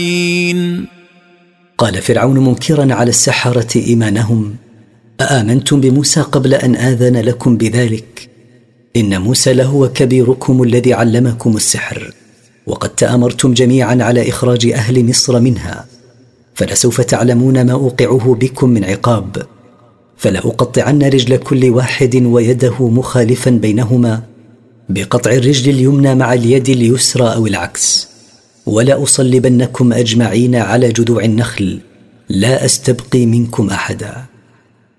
قال فرعون منكرا على السحرة إيمانهم: أآمنتم بموسى قبل أن آذن لكم بذلك؟ إن موسى لهو كبيركم الذي علمكم السحر، وقد تآمرتم جميعا على إخراج أهل مصر منها، فلسوف تعلمون ما أوقعه بكم من عقاب. فلأقطعن رجل كل واحد ويده مخالفا بينهما بقطع الرجل اليمنى مع اليد اليسرى أو العكس، ولا أصلبنكم أجمعين على جذوع النخل، لا أستبقي منكم أحدا.